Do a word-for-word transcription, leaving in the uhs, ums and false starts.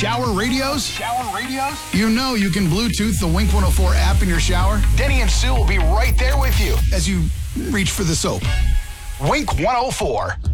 shower radios? Shower radios? You know you can Bluetooth the Wink one oh four app in your shower Denny and Sue will be right there with you as you reach for the soap. Wink one oh four.